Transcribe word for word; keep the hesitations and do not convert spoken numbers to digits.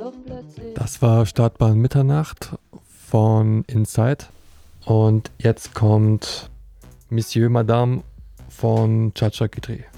Das war Startbahn Mitternacht von Inside. Und jetzt kommt Monsieur Madame von Chacha Kitri.